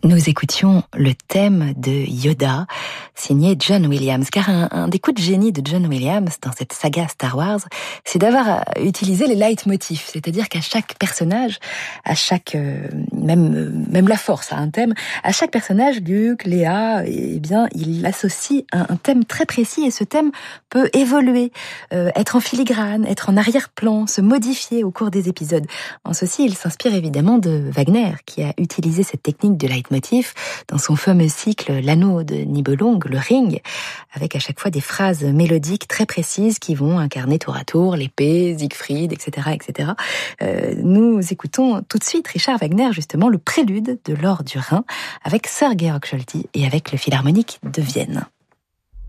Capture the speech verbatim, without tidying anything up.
Nous écoutions le thème de Yoda, signé John Williams. Car un, un des coups de génie de John Williams dans cette saga Star Wars, c'est d'avoir utilisé les leitmotifs. C'est-à-dire qu'à chaque personnage, à chaque, euh, même, même la Force a un thème, à chaque personnage, Luke, Léa, eh bien, il associe un, un thème très précis et ce thème peut évoluer, euh, être en filigrane, être en arrière-plan, se modifier au cours des épisodes. En ceci, il s'inspire évidemment de Wagner, qui a utilisé cette technique de leitmotiv dans son fameux cycle L'Anneau de Nibelung, le Ring, avec à chaque fois des phrases mélodiques très précises qui vont incarner tour à tour l'épée, Siegfried, et cetera, et cetera. Euh, nous écoutons tout de suite Richard Wagner, justement, le prélude de l'Or du Rhin, avec Sir Georg Scholti et avec le Philharmonique de Vienne.